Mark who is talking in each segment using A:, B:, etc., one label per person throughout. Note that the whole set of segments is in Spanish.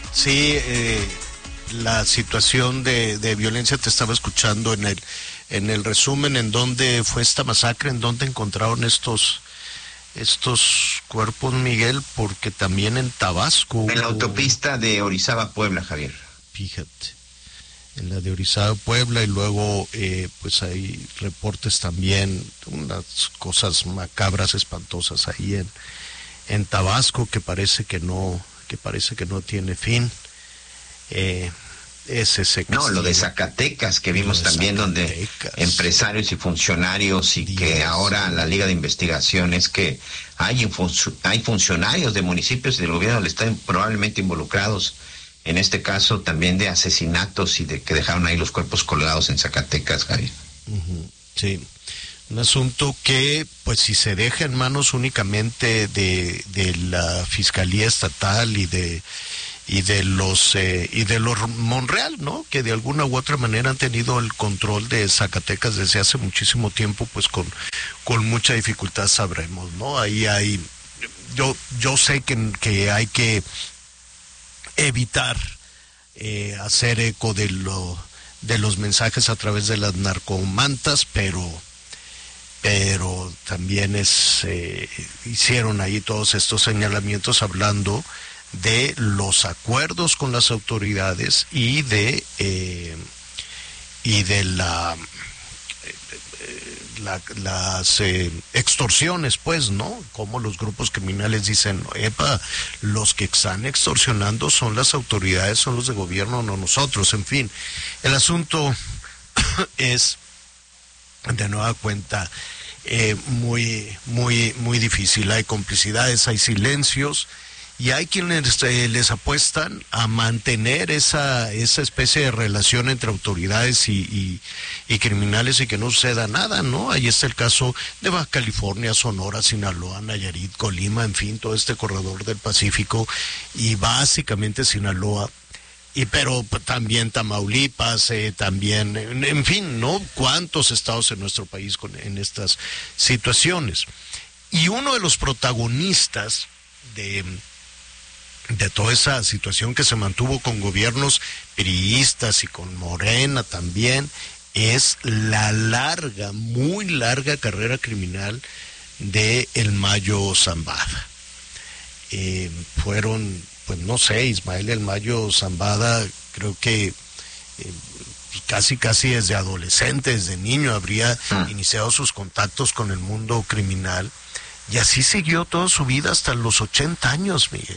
A: Sí, la situación de violencia, te estaba escuchando en el resumen, en dónde fue esta masacre, en dónde encontraron estos cuerpos, Miguel, porque también en Tabasco
B: En la autopista de Orizaba, Puebla, Javier.
A: Fíjate, en la de Orizaba, Puebla, y luego pues hay reportes también, unas cosas macabras, espantosas ahí en Tabasco, que parece que no tiene fin. Ese
B: no, lo de Zacatecas que vimos también, donde empresarios y funcionarios, y que ahora la Liga de Investigación es que hay funcionarios de municipios y del gobierno del estado probablemente involucrados en este caso también de asesinatos y de que dejaron ahí los cuerpos colgados en Zacatecas, Javier.
A: Sí, un asunto que pues si se deja en manos únicamente de la Fiscalía Estatal y de los Monreal, ¿no? Que de alguna u otra manera han tenido el control de Zacatecas desde hace muchísimo tiempo, pues con mucha dificultad sabremos, ¿no? Ahí hay, yo sé que hay que evitar hacer eco de los mensajes a través de las narcomantas, pero también hicieron ahí todos estos señalamientos hablando de los acuerdos con las autoridades y de las extorsiones, pues, ¿no? Como los grupos criminales dicen, epa, los que están extorsionando son las autoridades, son los de gobierno, no nosotros. En fin, el asunto es, de nueva cuenta, muy difícil. Hay complicidades, hay silencios, y hay quienes les apuestan a mantener esa especie de relación entre autoridades y criminales y que no suceda nada, ¿no? Ahí está el caso de Baja California, Sonora, Sinaloa, Nayarit, Colima, en fin, todo este corredor del Pacífico, y básicamente Sinaloa, pero también Tamaulipas, también, en fin, ¿no? ¿Cuántos estados en nuestro país en estas situaciones? Y uno de los protagonistas de toda esa situación que se mantuvo con gobiernos priistas y con Morena también, es la muy larga carrera criminal de el Mayo Zambada. Fueron, pues no sé, Ismael el Mayo Zambada, creo que casi desde adolescente, desde niño, habría iniciado sus contactos con el mundo criminal, y así siguió toda su vida hasta los 80 años, Miguel.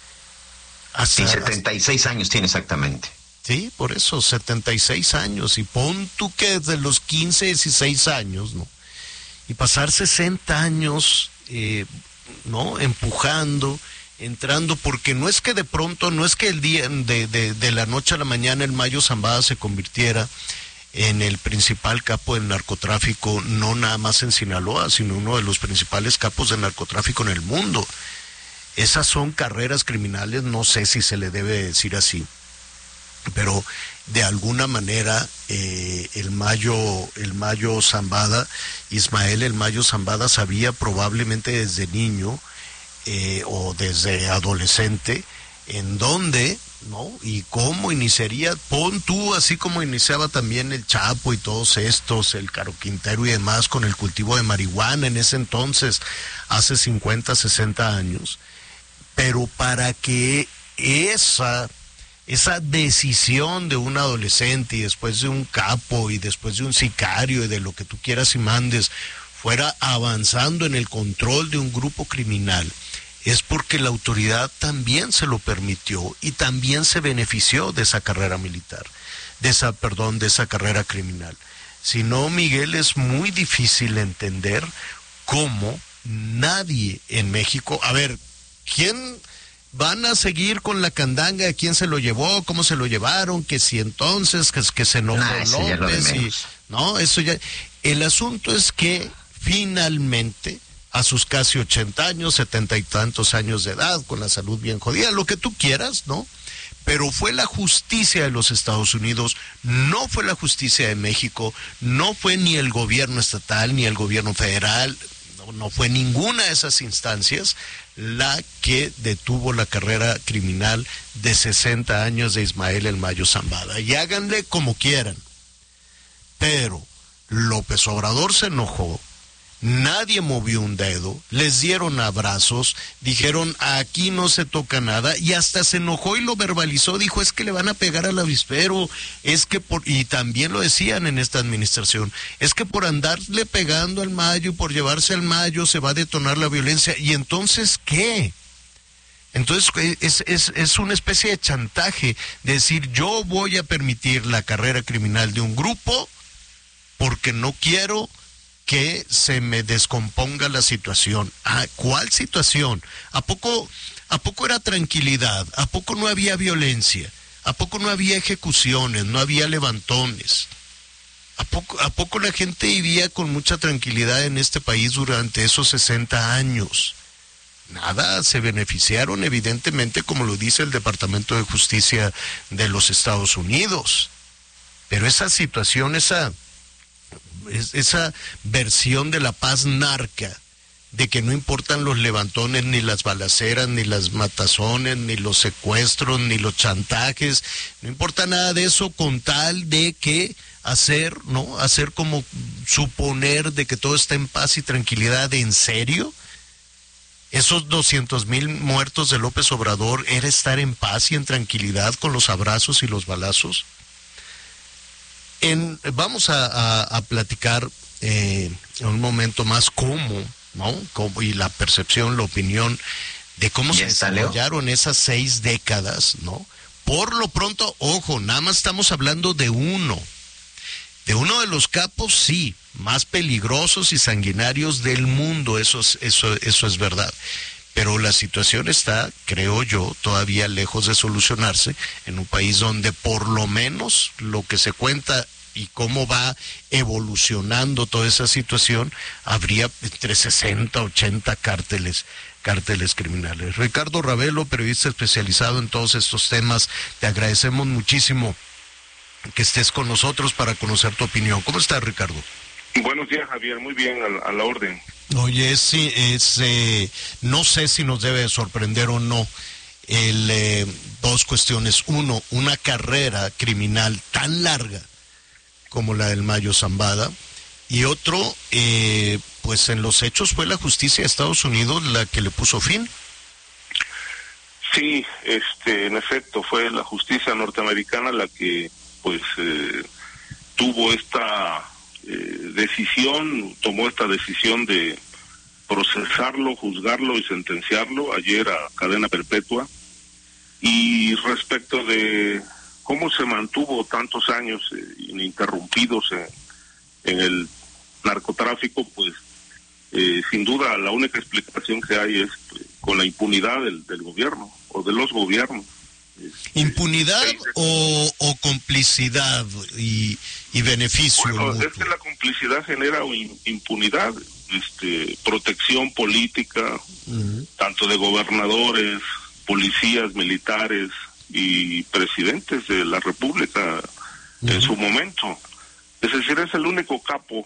B: Sí, 76 años tiene exactamente.
A: Sí, por eso, 76 años, y pon tú que desde los 15, 16 años, ¿no? Y pasar 60 años, ¿no? Empujando, entrando, porque no es que de pronto, no es que el día, de la noche a la mañana, el Mayo Zambada se convirtiera en el principal capo del narcotráfico, no nada más en Sinaloa, sino uno de los principales capos del narcotráfico en el mundo. Esas son carreras criminales, no sé si se le debe decir así, pero de alguna manera el Mayo Zambada, Ismael el Mayo Zambada, sabía probablemente desde niño o desde adolescente en dónde, ¿no? Y cómo iniciaría, pon tú, así como iniciaba también el Chapo y todos estos, el Caro Quintero y demás, con el cultivo de marihuana en ese entonces, hace 50, 60 años. Pero para que esa decisión de un adolescente y después de un capo y después de un sicario y de lo que tú quieras y mandes fuera avanzando en el control de un grupo criminal, es porque la autoridad también se lo permitió y también se benefició de esa carrera militar, de esa carrera criminal. Si no, Miguel, es muy difícil entender cómo nadie en México, a ver, ¿quién van a seguir con la candanga de quién se lo llevó, cómo se lo llevaron, que si entonces, que se enojó López, no, eso ya. El asunto es que finalmente, a sus casi 80 años, 70 y tantos años de edad, con la salud bien jodida, lo que tú quieras, ¿no? Pero fue la justicia de los Estados Unidos, no fue la justicia de México, no fue ni el gobierno estatal, ni el gobierno federal, no fue ninguna de esas instancias la que detuvo la carrera criminal de 60 años de Ismael El Mayo Zambada. Y háganle como quieran. Pero López Obrador se enojó, nadie movió un dedo, les dieron abrazos, dijeron aquí no se toca nada, y hasta se enojó y lo verbalizó, dijo es que le van a pegar al avispero, es que y también lo decían en esta administración, es que por andarle pegando al Mayo y por llevarse al Mayo se va a detonar la violencia. ¿Y entonces qué? Entonces es una especie de chantaje, de decir yo voy a permitir la carrera criminal de un grupo porque no quiero que se me descomponga la situación. ¿Cuál situación? ¿A poco era tranquilidad? ¿A poco no había violencia? ¿A poco no había ejecuciones? ¿No había levantones? ¿A poco la gente vivía con mucha tranquilidad en este país durante esos 60 años? Nada, se beneficiaron evidentemente, como lo dice el Departamento de Justicia de los Estados Unidos. Pero esa situación, esa versión de la paz narca, de que no importan los levantones, ni las balaceras, ni las matazones, ni los secuestros, ni los chantajes, no importa nada de eso con tal de que hacer como suponer de que todo está en paz y tranquilidad. ¿En serio? Esos 200,000 muertos de López Obrador era estar en paz y en tranquilidad con los abrazos y los balazos. Vamos a platicar en un momento más cómo y la percepción, la opinión de cómo se desarrollaron esas 6 décadas, ¿no? Por lo pronto, ojo, nada más estamos hablando de uno de los capos, sí, más peligrosos y sanguinarios del mundo, eso es verdad. Pero la situación está, creo yo, todavía lejos de solucionarse en un país donde por lo menos lo que se cuenta y cómo va evolucionando toda esa situación, habría entre 60, 80 cárteles criminales. Ricardo Ravelo, periodista especializado en todos estos temas, te agradecemos muchísimo que estés con nosotros para conocer tu opinión. ¿Cómo estás, Ricardo?
C: Buenos días, Javier, muy bien, a la orden.
A: Oye, sí, no sé si nos debe sorprender o no dos cuestiones. Uno, una carrera criminal tan larga como la del Mayo Zambada, y otro, pues en los hechos fue la justicia de Estados Unidos la que le puso fin.
C: Sí, en efecto, fue la justicia norteamericana la que, pues, tuvo esta tomó esta decisión de procesarlo, juzgarlo y sentenciarlo ayer a cadena perpetua. Y respecto de cómo se mantuvo tantos años ininterrumpidos en el narcotráfico, pues sin duda la única explicación que hay es con la impunidad del gobierno o de los gobiernos.
A: ¿Impunidad o complicidad y beneficio?
C: Bueno, es que la complicidad genera impunidad, protección política, tanto de gobernadores, policías, militares y presidentes de la República en su momento. Es decir, es el único capo,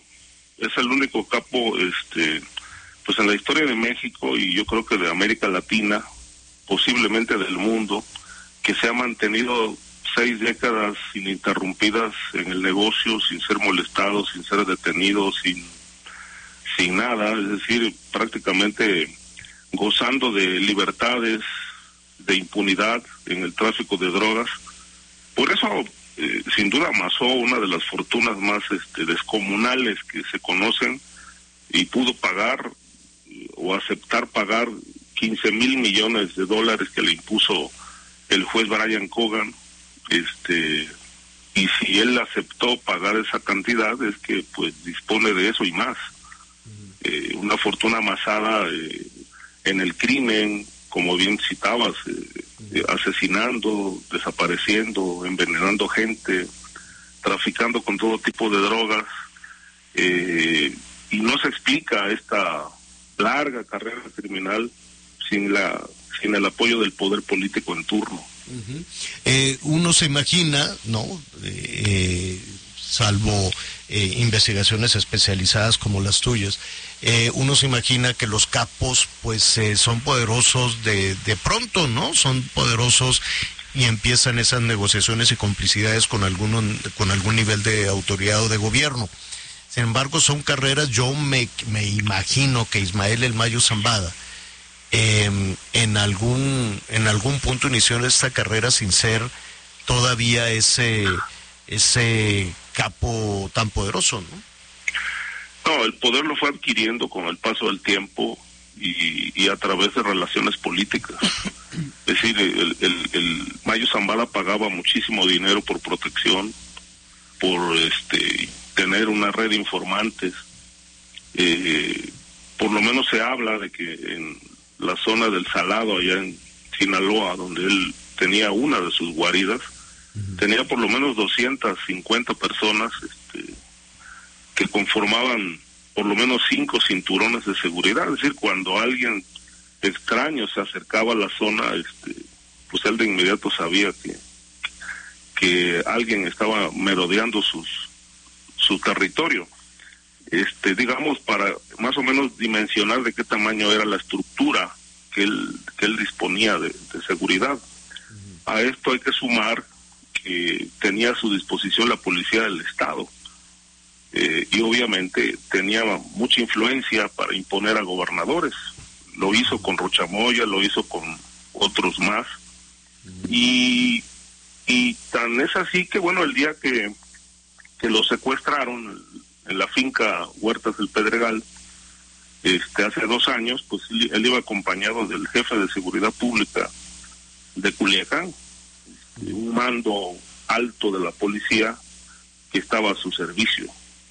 C: pues en la historia de México y yo creo que de América Latina, posiblemente del mundo, que se ha mantenido 6 décadas ininterrumpidas en el negocio, sin ser molestado, sin ser detenido, sin nada, es decir, prácticamente gozando de libertades, de impunidad en el tráfico de drogas. Por eso, sin duda, amasó una de las fortunas más descomunales que se conocen, y pudo pagar o aceptar pagar 15,000 millones de dólares que le impuso el juez Brian Cogan, y si él aceptó pagar esa cantidad es que pues dispone de eso y más. Una fortuna amasada en el crimen, como bien citabas, asesinando, desapareciendo, envenenando gente, traficando con todo tipo de drogas, y no se explica esta larga carrera criminal sin el apoyo del poder político en turno.
A: Uno se imagina, ¿no? Salvo investigaciones especializadas como las tuyas, uno se imagina que los capos pues son poderosos de pronto, ¿no? Son poderosos y empiezan esas negociaciones y complicidades con algún nivel de autoridad o de gobierno. Sin embargo, son carreras, yo me imagino que Ismael El Mayo Zambada en algún punto inició esta carrera sin ser todavía ese capo tan poderoso, ¿no?
C: No, el poder lo fue adquiriendo con el paso del tiempo y a través de relaciones políticas. Es decir, el Mayo Zambada pagaba muchísimo dinero por protección, por tener una red de informantes. Por lo menos se habla de que en la zona del Salado, allá en Sinaloa, donde él tenía una de sus guaridas, tenía por lo menos 250 personas que conformaban por lo menos 5 cinturones de seguridad. Es decir, cuando alguien extraño se acercaba a la zona, pues él de inmediato sabía que alguien estaba merodeando su territorio. Digamos, para más o menos dimensionar de qué tamaño era la estructura que él disponía de seguridad. A esto hay que sumar que tenía a su disposición la policía del Estado, y obviamente tenía mucha influencia para imponer a gobernadores. Lo hizo con Rochamoya, lo hizo con otros más, y tan es así que, bueno, el día que lo secuestraron en la finca Huertas del Pedregal, hace 2 años, pues él iba acompañado del jefe de seguridad pública de Culiacán, un mando alto de la policía que estaba a su servicio.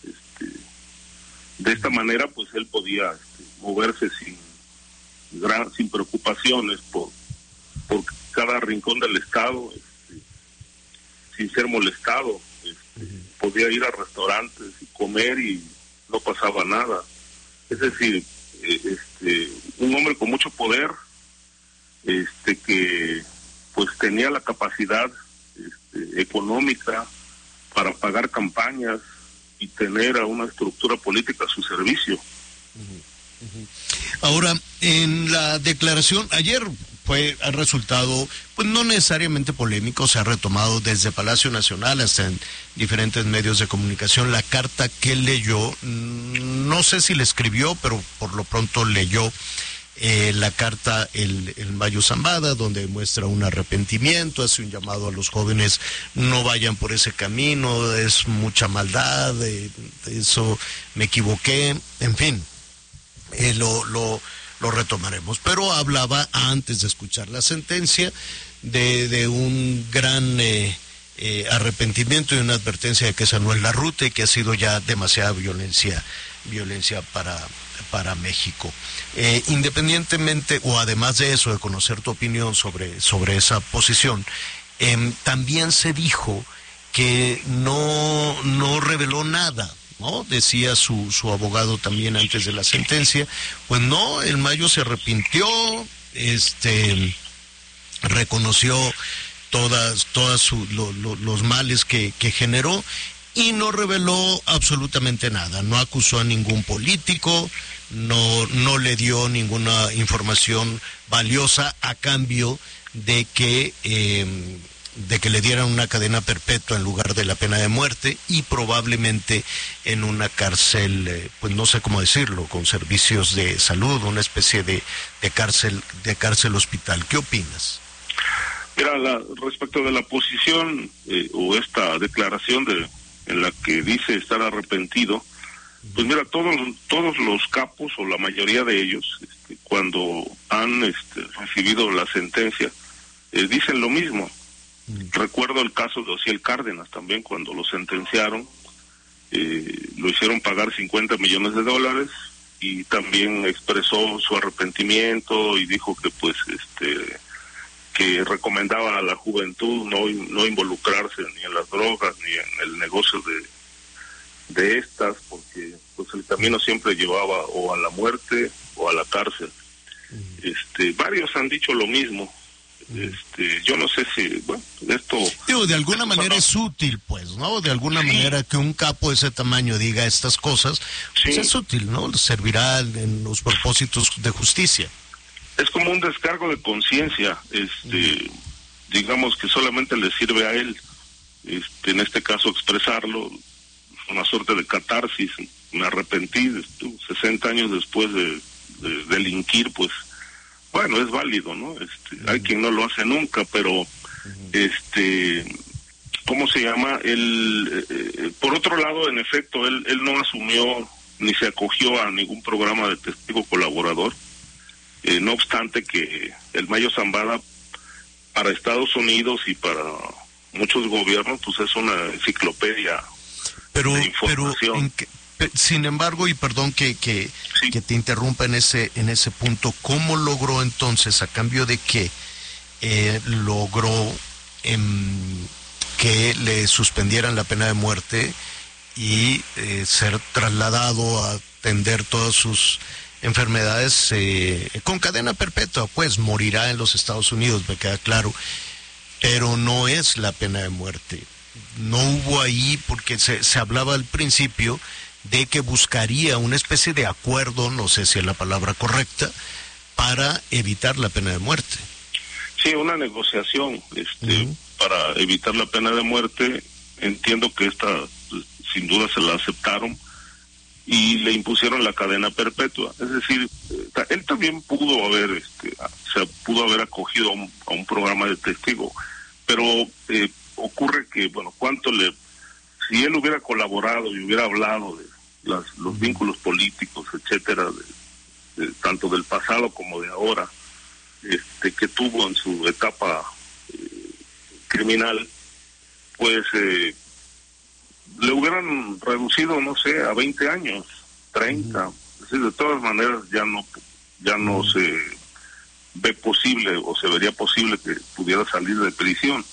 C: De esta manera, pues él podía moverse sin preocupaciones por cada rincón del estado, sin ser molestado. Podía ir a restaurantes y comer y no pasaba nada. Es decir, un hombre con mucho poder, que pues tenía la capacidad económica para pagar campañas y tener a una estructura política a su servicio.
A: Ahora, en la declaración, ayer ha resultado, pues no necesariamente polémico, se ha retomado desde Palacio Nacional hasta en diferentes medios de comunicación la carta que leyó, no sé si le escribió, pero por lo pronto leyó la carta el Mayo Zambada, donde muestra un arrepentimiento, hace un llamado a los jóvenes, no vayan por ese camino, es mucha maldad, eso me equivoqué, en fin, lo retomaremos. Pero hablaba, antes de escuchar la sentencia, de un gran arrepentimiento y una advertencia de que esa no es la ruta y que ha sido ya demasiada violencia para México. Independientemente, o además de eso, de conocer tu opinión sobre esa posición, también se dijo que no reveló nada, ¿no? Decía su abogado también antes de la sentencia, pues no, el Mayo se arrepintió, reconoció todas los males que generó y no reveló absolutamente nada, no acusó a ningún político, no le dio ninguna información valiosa a cambio de que le dieran una cadena perpetua en lugar de la pena de muerte y probablemente en una cárcel, pues no sé cómo decirlo, con servicios de salud, una especie de cárcel hospital. ¿Qué opinas?
C: Mira, respecto de la posición o esta declaración en la que dice estar arrepentido, pues mira, todos los capos o la mayoría de ellos, cuando han recibido la sentencia, dicen lo mismo. Recuerdo el caso de Ociel Cárdenas también, cuando lo sentenciaron, lo hicieron pagar $50 millones y también expresó su arrepentimiento y dijo que pues que recomendaba a la juventud no involucrarse ni en las drogas ni en el negocio de estas, porque pues el camino siempre llevaba o a la muerte o a la cárcel. Varios han dicho lo mismo. Yo no sé si, bueno, esto...
A: Digo, de alguna manera es útil, pues, ¿no? De alguna manera que un capo de ese tamaño diga estas cosas, pues es útil, ¿no? Servirá en los propósitos de justicia.
C: Es como un descargo de conciencia, digamos que solamente le sirve a él, en este caso expresarlo, una suerte de catarsis. Me arrepentí, 60 años después de delinquir, pues, bueno, es válido, ¿no? Hay quien no lo hace nunca, pero, ¿cómo se llama? Por otro lado, en efecto, él no asumió ni se acogió a ningún programa de testigo colaborador, no obstante que el Mayo Zambada para Estados Unidos y para muchos gobiernos, pues es una enciclopedia de información.
A: Sin embargo, y perdón que te interrumpa en ese punto, ¿cómo logró entonces, a cambio de qué, logró que le suspendieran la pena de muerte y ser trasladado a atender todas sus enfermedades con cadena perpetua? Pues morirá en los Estados Unidos, me queda claro, pero no es la pena de muerte. No hubo ahí, porque se hablaba al principio de que buscaría una especie de acuerdo, no sé si es la palabra correcta, para evitar la pena de muerte.
C: Sí, una negociación para evitar la pena de muerte. Entiendo que esta, sin duda, se la aceptaron y le impusieron la cadena perpetua. Es decir, él también pudo haber acogido a un programa de testigo, pero ocurre que, bueno, si él hubiera colaborado y hubiera hablado de los vínculos políticos, etcétera, tanto del pasado como de ahora, que tuvo en su etapa criminal, pues le hubieran reducido, no sé, a 20 años, 30. Es decir, de todas maneras ya no se ve posible o se vería posible que pudiera salir de prisión.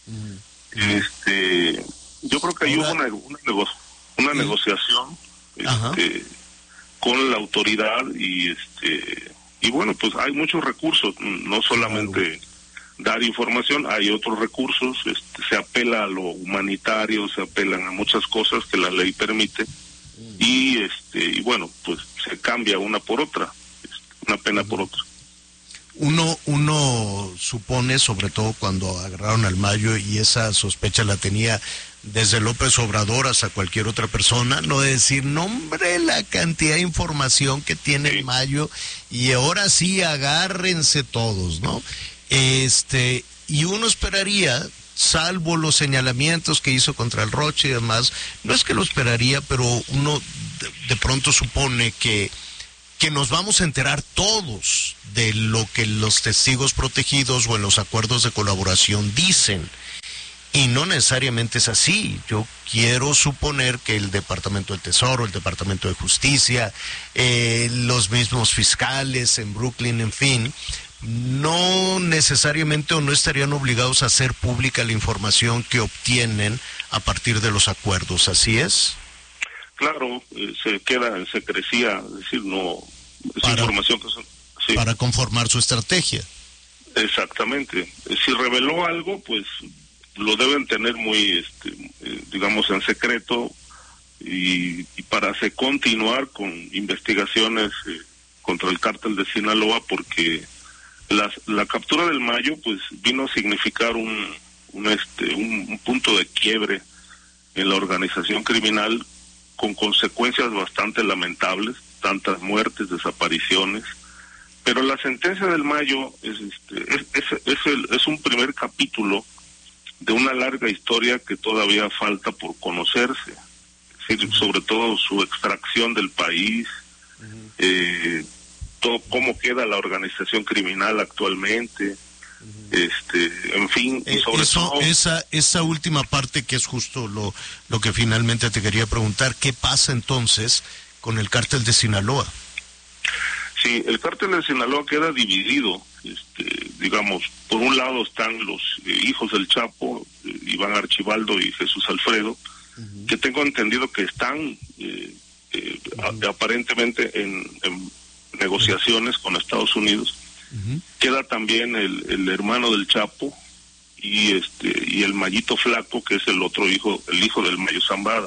C: Yo creo que hay una negociación con la autoridad y bueno, pues hay muchos recursos, no solamente dar información, hay otros recursos, se apela a lo humanitario, se apelan a muchas cosas que la ley permite y bueno, pues se cambia una por otra, una pena por otra.
A: Uno supone, sobre todo cuando agarraron al Mayo, y esa sospecha la tenía desde López Obrador hasta cualquier otra persona, no de decir, no hombre, la cantidad de información que tiene el Mayo, y ahora sí agárrense todos, ¿no? Y uno esperaría, salvo los señalamientos que hizo contra el Roche y demás, no es que lo esperaría, pero uno de pronto supone que nos vamos a enterar todos de lo que los testigos protegidos o en los acuerdos de colaboración dicen. Y no necesariamente es así. Yo quiero suponer que el Departamento del Tesoro, el Departamento de Justicia, los mismos fiscales en Brooklyn, en fin, no necesariamente o no estarían obligados a hacer pública la información que obtienen a partir de los acuerdos. ¿Así es?
C: Claro, se queda en secrecía, es decir, no es información que
A: para conformar su estrategia.
C: Exactamente. Si reveló algo, pues lo deben tener muy, digamos, en secreto y para continuar con investigaciones contra el cártel de Sinaloa, porque la captura del Mayo, pues vino a significar un punto de quiebre en la organización criminal, con consecuencias bastante lamentables, tantas muertes, desapariciones, pero la sentencia del Mayo es un primer capítulo de una larga historia que todavía falta por conocerse, es decir, sobre todo su extracción del país, todo cómo queda la organización criminal actualmente, en fin, y sobre todo
A: esa última parte, que es justo lo que finalmente te quería preguntar, ¿qué pasa entonces con el cártel de Sinaloa?
C: Sí, el cártel de Sinaloa queda dividido, digamos, por un lado están los hijos del Chapo, Iván Archibaldo y Jesús Alfredo, que tengo entendido que están aparentemente en negociaciones con Estados Unidos, queda también el hermano del Chapo y el Mayito Flaco, que es el hijo del Mayo Zambada.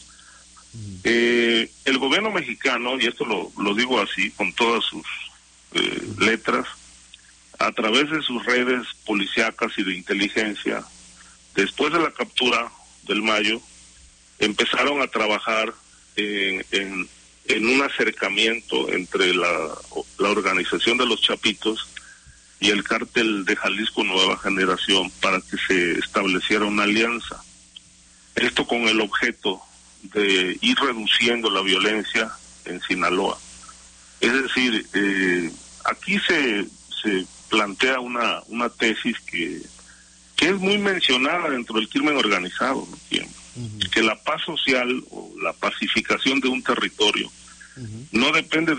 C: El gobierno mexicano, y esto lo digo así con todas sus letras, a través de sus redes policíacas y de inteligencia, después de la captura del Mayo, empezaron a trabajar en un acercamiento entre la organización de los Chapitos y el cártel de Jalisco Nueva Generación para que se estableciera una alianza. Esto con el objeto de ir reduciendo la violencia en Sinaloa. Es decir, aquí se plantea una tesis que es muy mencionada dentro del crimen organizado, ¿no? Que la paz social o la pacificación de un territorio no depende